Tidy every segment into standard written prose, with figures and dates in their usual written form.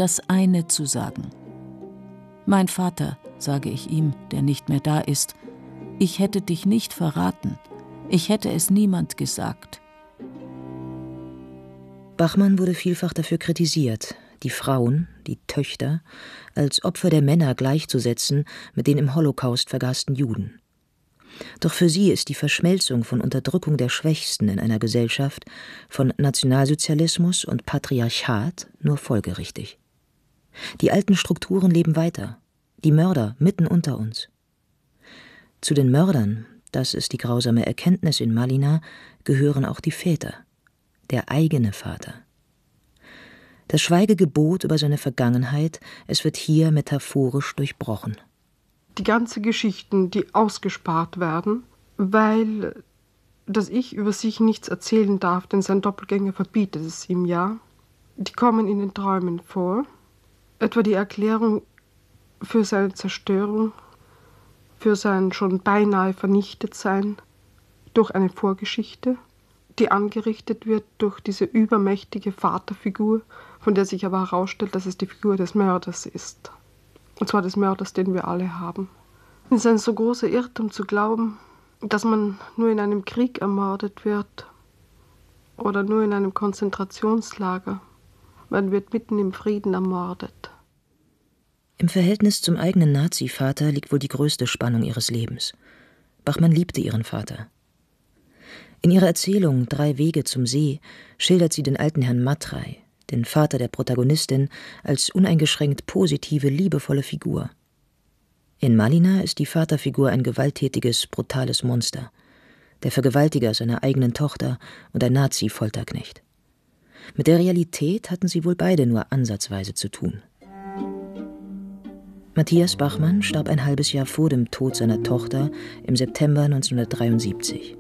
das eine zu sagen. Mein Vater, sage ich ihm, der nicht mehr da ist, ich hätte dich nicht verraten. Ich hätte es niemand gesagt. Bachmann wurde vielfach dafür kritisiert, die Frauen, die Töchter, als Opfer der Männer gleichzusetzen mit den im Holocaust vergasten Juden. Doch für sie ist die Verschmelzung von Unterdrückung der Schwächsten in einer Gesellschaft, von Nationalsozialismus und Patriarchat nur folgerichtig. Die alten Strukturen leben weiter, die Mörder mitten unter uns. Zu den Mördern, das ist die grausame Erkenntnis in Malina, gehören auch die Väter, der eigene Vater. Das Schweigegebot über seine Vergangenheit, es wird hier metaphorisch durchbrochen. Die ganzen Geschichten, die ausgespart werden, weil das Ich über sich nichts erzählen darf, denn sein Doppelgänger verbietet es ihm ja, die kommen in den Träumen vor. Etwa die Erklärung für seine Zerstörung, für sein schon beinahe Vernichtetsein durch eine Vorgeschichte, die angerichtet wird durch diese übermächtige Vaterfigur, von der sich aber herausstellt, dass es die Figur des Mörders ist. Und zwar des Mörders, den wir alle haben. Es ist ein so großer Irrtum zu glauben, dass man nur in einem Krieg ermordet wird oder nur in einem Konzentrationslager. Man wird mitten im Frieden ermordet. Im Verhältnis zum eigenen Nazi-Vater liegt wohl die größte Spannung ihres Lebens. Bachmann liebte ihren Vater. In ihrer Erzählung »3 Wege zum See« schildert sie den alten Herrn Matrei, den Vater der Protagonistin, als uneingeschränkt positive, liebevolle Figur. In Malina ist die Vaterfigur ein gewalttätiges, brutales Monster, der Vergewaltiger seiner eigenen Tochter und ein Nazi-Folterknecht. Mit der Realität hatten sie wohl beide nur ansatzweise zu tun. Matthias Bachmann starb ein halbes Jahr vor dem Tod seiner Tochter im September 1973.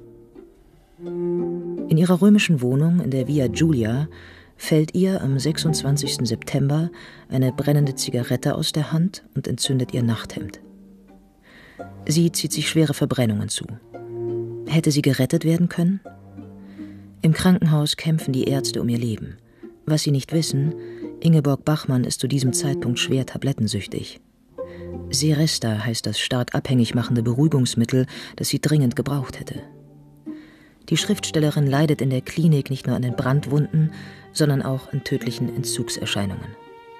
In ihrer römischen Wohnung in der Via Giulia fällt ihr am 26. September eine brennende Zigarette aus der Hand und entzündet ihr Nachthemd. Sie zieht sich schwere Verbrennungen zu. Hätte sie gerettet werden können? Im Krankenhaus kämpfen die Ärzte um ihr Leben. Was sie nicht wissen, Ingeborg Bachmann ist zu diesem Zeitpunkt schwer tablettensüchtig. Seresta heißt das stark abhängig machende Beruhigungsmittel, das sie dringend gebraucht hätte. Die Schriftstellerin leidet in der Klinik nicht nur an den Brandwunden, sondern auch an tödlichen Entzugserscheinungen.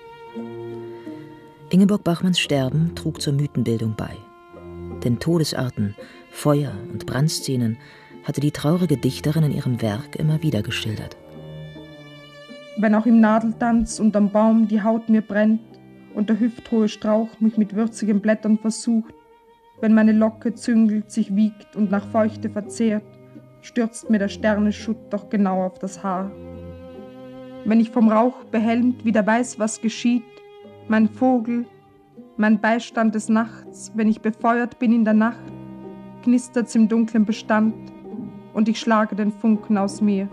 Ingeborg Bachmanns Sterben trug zur Mythenbildung bei. Denn Todesarten, Feuer und Brandszenen hatte die traurige Dichterin in ihrem Werk immer wieder geschildert. Wenn auch im Nadeltanz unterm Baum die Haut mir brennt und der hüfthohe Strauch mich mit würzigen Blättern versucht, wenn meine Locke züngelt, sich wiegt und nach Feuchte verzehrt, stürzt mir der Sternenschutt doch genau auf das Haar. Wenn ich vom Rauch behelmt wieder weiß, was geschieht, mein Vogel, mein Beistand des Nachts, wenn ich befeuert bin in der Nacht, knistert's im dunklen Bestand und ich schlage den Funken aus mir.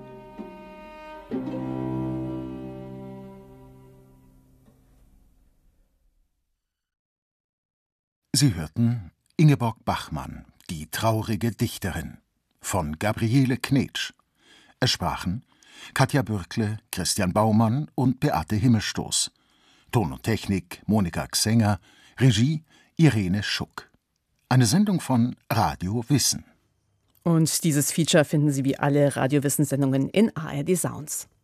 Sie hörten Ingeborg Bachmann, die traurige Dichterin, von Gabriele Knetsch. Es sprachen Katja Bürkle, Christian Baumann und Beate Himmelstoß. Ton und Technik Monika Xenger, Regie Irene Schuck. Eine Sendung von Radio Wissen. Und dieses Feature finden Sie wie alle Radio-Wissen-Sendungen in ARD Sounds.